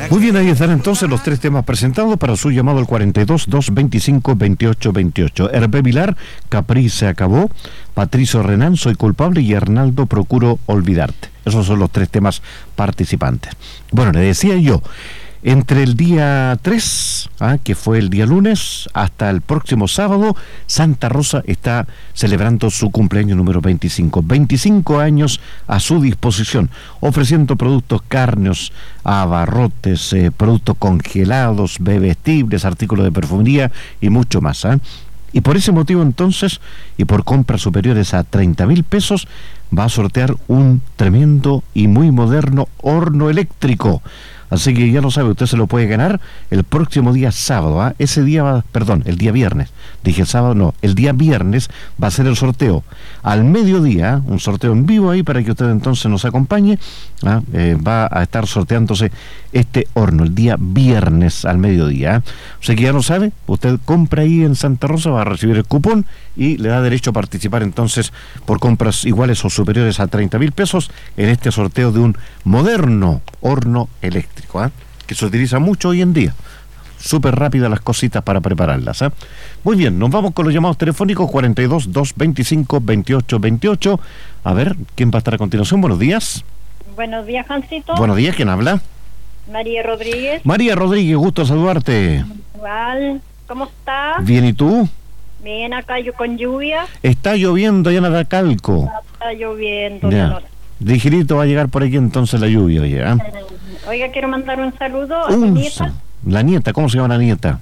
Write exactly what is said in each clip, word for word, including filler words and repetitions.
Muy bien, ahí están entonces los tres temas presentados para su llamado al cuarenta y dos, doscientos veinticinco, veintiocho veintiocho. Hervé Vilar, Capri se acabó. Patricio Renan, Soy culpable. Y Arnaldo, Procuro olvidarte. Esos son los tres temas participantes. Bueno, le decía yo, entre el día tres, ¿ah? que fue el día lunes, hasta el próximo sábado, Santa Rosa está celebrando su cumpleaños número veinticinco. veinticinco años a su disposición, ofreciendo productos carnes, abarrotes, eh, productos congelados, bebestibles, artículos de perfumería y mucho más. ¿ah? Y por ese motivo entonces, y por compras superiores a treinta mil pesos, va a sortear un tremendo y muy moderno horno eléctrico. Así que ya lo sabe, usted se lo puede ganar el próximo día sábado, ¿ah? Ese día va, perdón, el día viernes. Dije sábado, no, el día viernes va a ser el sorteo. Al mediodía, un sorteo en vivo ahí para que usted entonces nos acompañe. ¿ah? Eh, va a estar sorteándose este horno el día viernes al mediodía. ¿ah? O sea que ya lo sabe, usted compra ahí en Santa Rosa, va a recibir el cupón y le da derecho a participar entonces por compras iguales o superiores a treinta mil pesos en este sorteo de un moderno horno eléctrico, ¿eh? que se utiliza mucho hoy en día. Súper rápidas las cositas para prepararlas. ¿eh? Muy bien, nos vamos con los llamados telefónicos cuarenta y dos, doscientos veinticinco, veintiocho veintiocho. A ver, ¿quién va a estar a continuación? Buenos días. Buenos días, Jancito. Buenos días, ¿quién habla? María Rodríguez. María Rodríguez, gusto saludarte. Igual, ¿cómo estás? Bien, ¿y tú? Bien, acá yo con lluvia. Está lloviendo allá en Adacalco. Está lloviendo. Ya. Ligerito va a llegar por aquí entonces la lluvia, oye. ¿eh? Oiga, quiero mandar un saludo a un mi nieta. La nieta, ¿cómo se llama la nieta?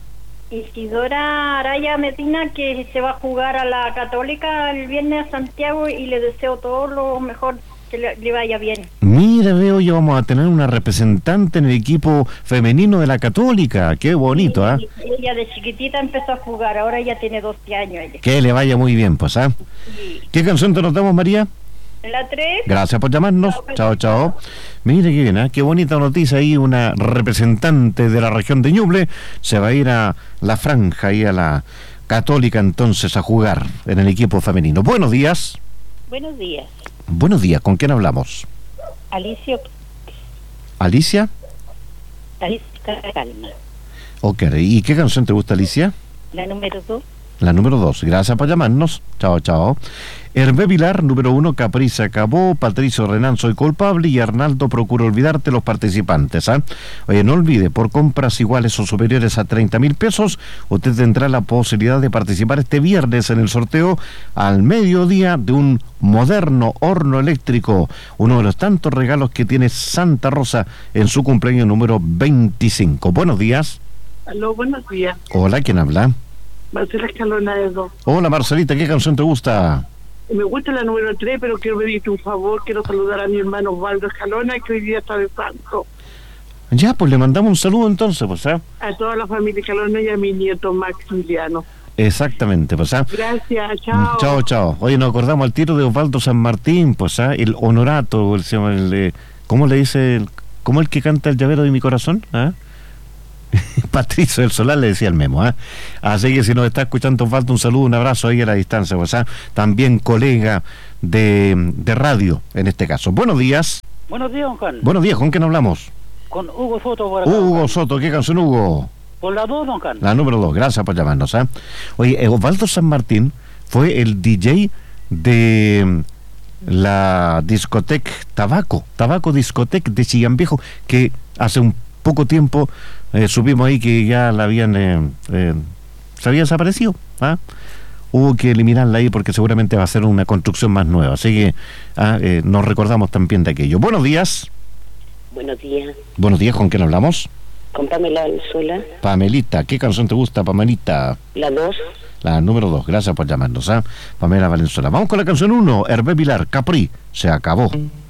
Isidora Araya Medina, que se va a jugar a la Católica el viernes a Santiago, y le deseo todo lo mejor, que le, le vaya bien. Mira, veo, ya vamos a tener una representante en el equipo femenino de la Católica. Qué bonito, ¿ah? ¿eh? Ella de chiquitita empezó a jugar, ahora ya tiene doce años ella. Que le vaya muy bien, pues, ¿ah? ¿eh? Sí. ¿Qué canción te notamos, María? La tres. Gracias por llamarnos. Chao, chao. Mire qué bien, ¿eh? Qué bonita noticia ahí. Una representante de la región de Ñuble se va a ir a la franja y a la Católica entonces a jugar en el equipo femenino. Buenos días. Buenos días. Buenos días, ¿con quién hablamos? Alicia. ¿Alicia? Alicia Calma. Ok, ¿y qué canción te gusta, Alicia? La número dos. La número dos, gracias por llamarnos. Chao, chao. Hervé Vilar, número uno, Capri se acabó. Patricio Renan, Soy culpable. Y Arnaldo, Procuro olvidarte, los participantes. ¿eh? Oye, no olvide, por compras iguales o superiores a treinta mil pesos, usted tendrá la posibilidad de participar este viernes en el sorteo al mediodía de un moderno horno eléctrico. Uno de los tantos regalos que tiene Santa Rosa en su cumpleaños número veinticinco. Buenos días. Aló, buenos días. Hola, ¿quién habla? Marcela Escalona de dos. Hola, Marcelita, ¿qué canción te gusta? Me gusta la número tres, pero quiero pedirte un favor. Quiero saludar a mi hermano Osvaldo Escalona, que hoy día está de santo. Ya, pues le mandamos un saludo entonces, pues, ¿eh? A toda la familia Escalona y a mi nieto Maximiliano. Exactamente, pues, ¿eh? Gracias, chao. Chao, chao. Oye, nos acordamos al tiro de Osvaldo San Martín, pues, ¿eh? El honorato, el, el, el, ¿cómo le dice? El, ¿Cómo el que canta el llavero de mi corazón? ¿eh? Patricio del Solar le decía el Memo, ¿eh? Así que si nos está escuchando, Osvaldo, un saludo, un abrazo ahí a la distancia, pues, ¿eh? También colega de, de radio en este caso. Buenos días. Buenos días, don Juan. Buenos días, ¿con quién hablamos? Con Hugo Soto por acá. Hugo Soto, ¿qué canción, Hugo? Por la dos, don Juan. La número dos, gracias por llamarnos, ¿eh? Oye, Osvaldo San Martín fue el D J de la discoteca Tabaco, Tabaco Discoteca de Chillán Viejo, que hace un poco tiempo eh, supimos ahí que ya la habían eh, eh, se había desaparecido. ¿ah? Hubo que eliminarla ahí porque seguramente va a ser una construcción más nueva, así que ah, eh, nos recordamos también de aquello. Buenos días. Buenos días. Buenos días, ¿con quién hablamos? Con Pamela Sola. Pamelita, ¿qué canción te gusta, Pamelita? La dos. La número dos, gracias por llamarnos, ¿eh? Pamela Valenzuela. Vamos con la canción uno, Hervé Vilar, Capri, se acabó.